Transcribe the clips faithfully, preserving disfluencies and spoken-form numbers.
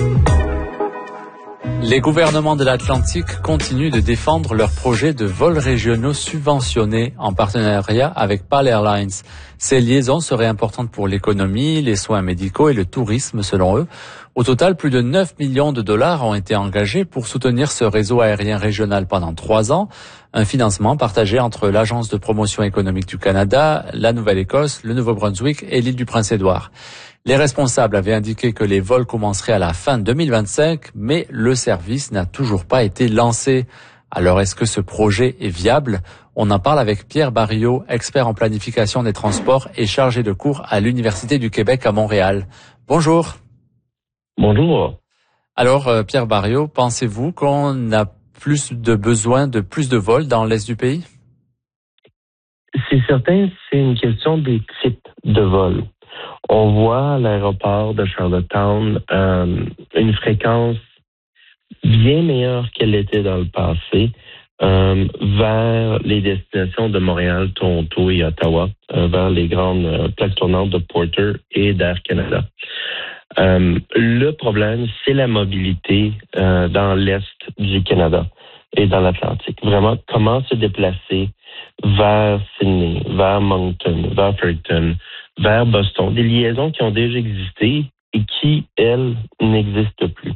Les gouvernements de l'Atlantique continuent de défendre leurs projets de vols régionaux subventionnés en partenariat avec PAL Airlines. Ces liaisons seraient importantes pour l'économie, les soins médicaux et le tourisme selon eux. Au total, plus de neuf millions de dollars ont été engagés pour soutenir ce réseau aérien régional pendant trois ans. Un financement partagé entre l'Agence de promotion économique du Canada, la Nouvelle-Écosse, le Nouveau-Brunswick et l'île du Prince-Édouard. Les responsables avaient indiqué que les vols commenceraient à la fin deux mille vingt-cinq, mais le service n'a toujours pas été lancé. Alors, est-ce que ce projet est viable? On en parle avec Pierre Barriot, expert en planification des transports et chargé de cours à l'Université du Québec à Montréal. Bonjour. Bonjour. Alors, euh, Pierre Barriot, pensez-vous qu'on a plus de besoin de plus de vols dans l'est du pays? C'est certain, c'est une question des types de vols. On voit à l'aéroport de Charlottetown euh, une fréquence bien meilleure qu'elle était dans le passé euh, vers les destinations de Montréal, Toronto et Ottawa, euh, vers les grandes euh, plaques tournantes de Porter et d'Air Canada. Euh, le problème, c'est la mobilité euh, dans l'est du Canada et dans l'Atlantique. Vraiment, comment se déplacer vers Sydney, vers Moncton, vers Fredericton, vers Boston, des liaisons qui ont déjà existé et qui, elles, n'existent plus.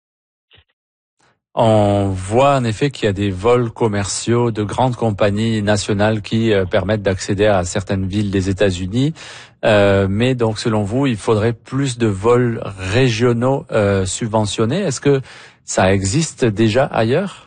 On voit en effet qu'il y a des vols commerciaux de grandes compagnies nationales qui euh, permettent d'accéder à certaines villes des États-Unis. Euh, mais donc, selon vous, il faudrait plus de vols régionaux euh, subventionnés. Est-ce que ça existe déjà ailleurs?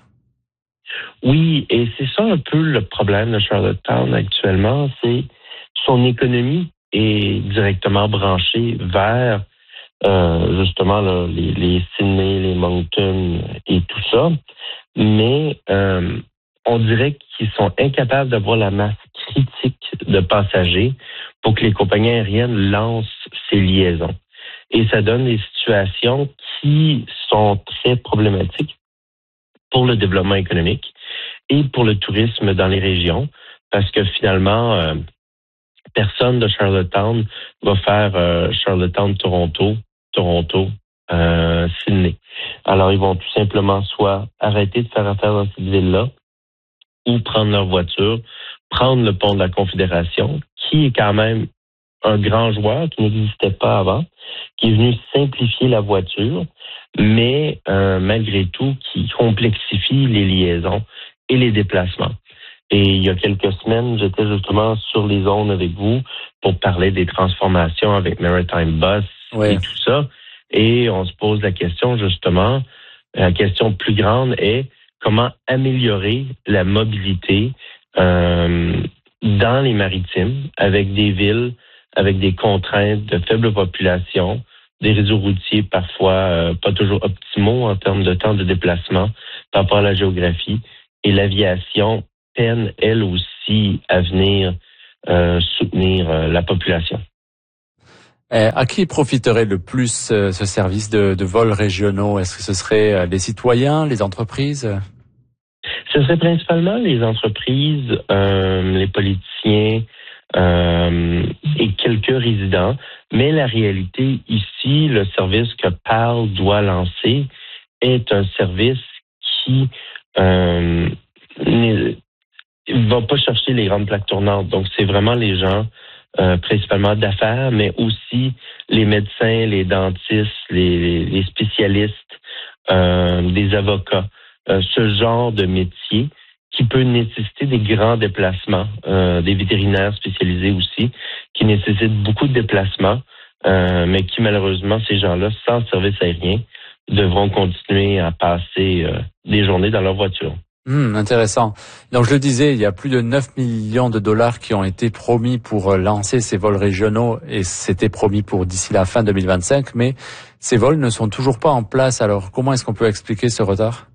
Oui, et c'est ça un peu le problème de Charlottetown actuellement, c'est son économie est directement branchée vers euh, justement là, les, les Sydney, les Moncton et tout ça, mais euh, on dirait qu'ils sont incapables d'avoir la masse critique de passagers pour que les compagnies aériennes lancent ces liaisons. Et ça donne des situations qui sont très problématiques pour le développement économique et pour le tourisme dans les régions, parce que finalement, euh, personne de Charlottetown va faire euh, Charlottetown-Toronto, Toronto, euh, Sydney. Alors, ils vont tout simplement soit arrêter de faire affaire dans cette ville-là ou prendre leur voiture, prendre le pont de la Confédération, qui est quand même un grand joueur qui n'existait pas avant, qui est venu simplifier la voiture, mais euh, malgré tout, qui complexifie les liaisons et les déplacements. Et il y a quelques semaines, j'étais justement sur les ondes avec vous pour parler des transformations avec Maritime Bus Oui. et tout ça. Et on se pose la question justement, la question plus grande est comment améliorer la mobilité euh, dans les maritimes avec des villes, avec des contraintes de faible population, des réseaux routiers parfois euh, pas toujours optimaux en termes de temps de déplacement par rapport à la géographie. Et l'aviation peine, elle aussi, à venir euh, soutenir euh, la population. Euh, à qui profiterait le plus euh, ce service de, de vols régionaux? Est-ce que ce serait euh, les citoyens, les entreprises? Ce serait principalement les entreprises, euh, les politiciens euh, et quelques résidents. Mais la réalité ici, le service que PAL doit lancer est un service qui euh, ne va pas chercher les grandes plaques tournantes. Donc, c'est vraiment les gens, euh, principalement d'affaires, mais aussi les médecins, les dentistes, les, les spécialistes, euh, des avocats, euh, ce genre de métier qui peut nécessiter des grands déplacements, euh, des vétérinaires spécialisés aussi, qui nécessitent beaucoup de déplacements, euh, mais qui malheureusement, ces gens-là, sans service aérien, devront continuer à passer euh, des journées dans leur voiture. Hum, intéressant. Donc je le disais, il y a plus de neuf millions de dollars qui ont été promis pour lancer ces vols régionaux et c'était promis pour d'ici la fin deux mille vingt-cinq, mais ces vols ne sont toujours pas en place. Alors comment est-ce qu'on peut expliquer ce retard?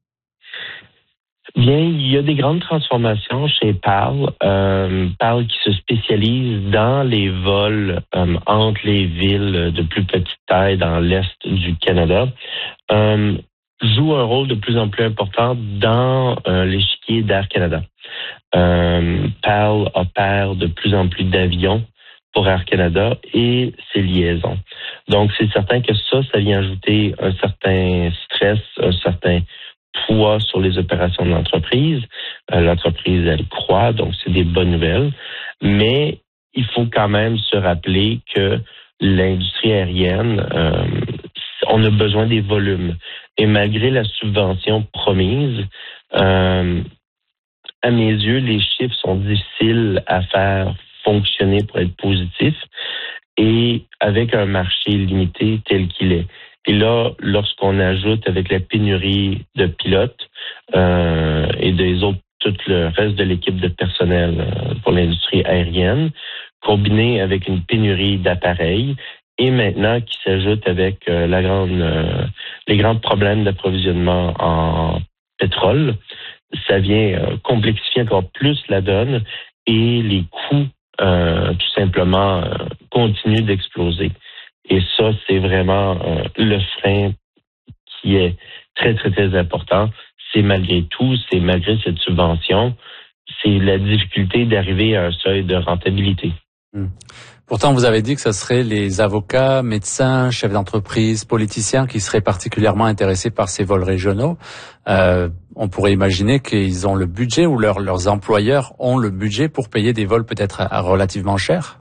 Bien, il y a des grandes transformations chez PAL. Euh, PAL qui se spécialise dans les vols euh, entre les villes de plus petite taille dans l'est du Canada. Euh, joue un rôle de plus en plus important dans euh, l'échiquier d'Air Canada. Euh, PAL opère de plus en plus d'avions pour Air Canada et ses liaisons. Donc, c'est certain que ça, ça vient ajouter un certain stress, un certain poids sur les opérations de l'entreprise. Euh, l'entreprise, elle croît, donc c'est des bonnes nouvelles. Mais il faut quand même se rappeler que l'industrie aérienne, euh, on a besoin des volumes. Et malgré la subvention promise, euh, à mes yeux, les chiffres sont difficiles à faire fonctionner pour être positifs et avec un marché limité tel qu'il est. Et là, lorsqu'on ajoute avec la pénurie de pilotes euh, et des autres, tout le reste de l'équipe de personnel euh, pour l'industrie aérienne, combiné avec une pénurie d'appareils, et maintenant qui s'ajoute avec euh, la grande, euh, les grands problèmes d'approvisionnement en pétrole, ça vient euh, complexifier encore plus la donne et les coûts euh, tout simplement euh, continuent d'exploser. Et ça, c'est vraiment euh, le frein qui est très, très, très important. C'est malgré tout, c'est malgré cette subvention, c'est la difficulté d'arriver à un seuil de rentabilité. Mmh. Pourtant, vous avez dit que ce seraient les avocats, médecins, chefs d'entreprise, politiciens qui seraient particulièrement intéressés par ces vols régionaux. Euh, on pourrait imaginer qu'ils ont le budget ou leur, leurs employeurs ont le budget pour payer des vols peut-être à, à relativement cher.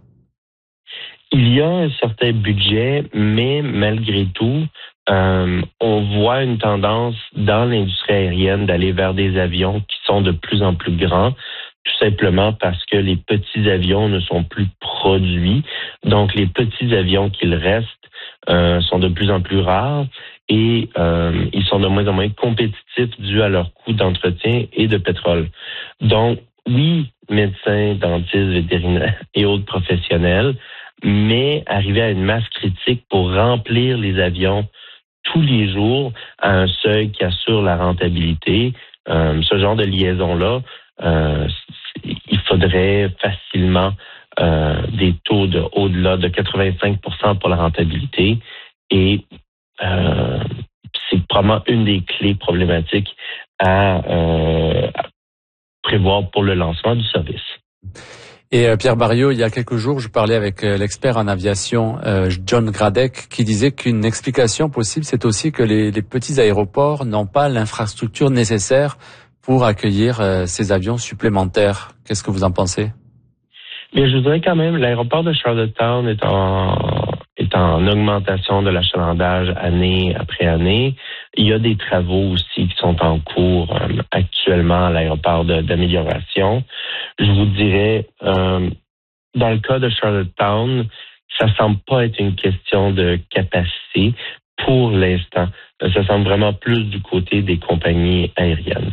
Il y a un certain budget, mais malgré tout, euh, on voit une tendance dans l'industrie aérienne d'aller vers des avions qui sont de plus en plus grands, tout simplement parce que les petits avions ne sont plus produits. Donc, les petits avions qu'il reste euh, sont de plus en plus rares et euh, ils sont de moins en moins compétitifs dû à leur coût d'entretien et de pétrole. Donc, oui, médecins, dentistes, vétérinaires et autres professionnels, mais arriver à une masse critique pour remplir les avions tous les jours à un seuil qui assure la rentabilité, euh, ce genre de liaison-là, euh, il faudrait facilement euh, des taux de au-delà de quatre-vingt-cinq pour cent pour la rentabilité et euh, c'est probablement une des clés problématiques à, euh, à prévoir pour le lancement du service. Et euh, Pierre Barriot, il y a quelques jours, je parlais avec euh, l'expert en aviation euh, John Gradec qui disait qu'une explication possible, c'est aussi que les, les petits aéroports n'ont pas l'infrastructure nécessaire pour accueillir euh, ces avions supplémentaires. Qu'est-ce que vous en pensez? Bien, je voudrais quand même, l'aéroport de Charlottetown est en, est en augmentation de l'achalandage année après année. Il y a des travaux aussi qui sont en cours euh, actuellement à l'aéroport de, d'amélioration. Je vous dirais, euh, dans le cas de Charlottetown, ça semble pas être une question de capacité pour l'instant. Ça semble vraiment plus du côté des compagnies aériennes.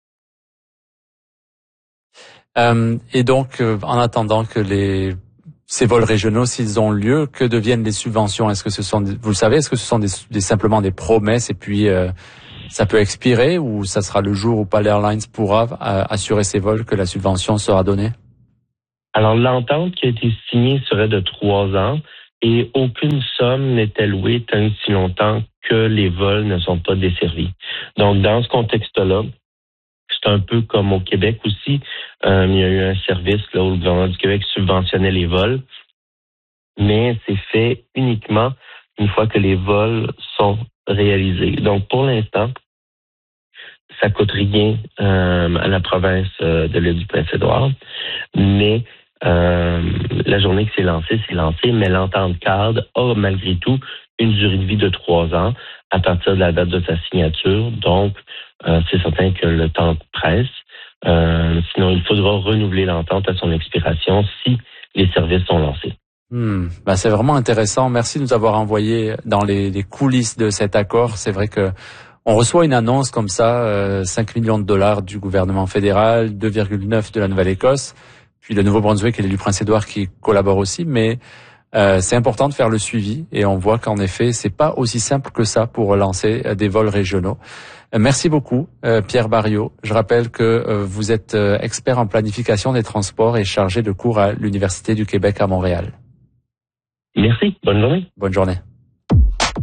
Euh, et donc, euh, en attendant que les ces vols régionaux, s'ils ont lieu, que deviennent les subventions? Est-ce que ce sont, des, vous le savez, est-ce que ce sont des, des, simplement des promesses et puis euh, ça peut expirer ou ça sera le jour où Pal Airlines pourra euh, assurer ces vols que la subvention sera donnée? Alors, l'entente qui a été signée serait de trois ans et aucune somme n'est allouée tant si longtemps que les vols ne sont pas desservis. Donc, dans ce contexte-là, c'est un peu comme au Québec aussi. Euh, il y a eu un service là où le gouvernement du Québec subventionnait les vols, mais c'est fait uniquement une fois que les vols sont réalisés. Donc, pour l'instant, ça coûte rien euh, à la province euh, de l'île du Prince-Édouard, mais euh, la journée que c'est lancé, c'est lancé, mais l'entente cadre a malgré tout une durée de vie de trois ans à partir de la date de sa signature. Donc, euh, c'est certain que le temps presse. Euh, sinon, il faudra renouveler l'entente à son expiration si les services sont lancés. Hmm, ben c'est vraiment intéressant. Merci de nous avoir envoyé dans les, les coulisses de cet accord. C'est vrai que on reçoit une annonce comme ça, euh, cinq millions de dollars du gouvernement fédéral, deux virgule neuf de la Nouvelle-Écosse, puis le Nouveau-Brunswick et l'île du Prince-Édouard qui collaborent aussi, mais Euh, c'est important de faire le suivi et on voit qu'en effet, c'est pas aussi simple que ça pour relancer euh, des vols régionaux. Euh, merci beaucoup, euh, Pierre Barriot. Je rappelle que euh, vous êtes euh, expert en planification des transports et chargé de cours à l'Université du Québec à Montréal. Merci. Bonne journée. Bonne journée.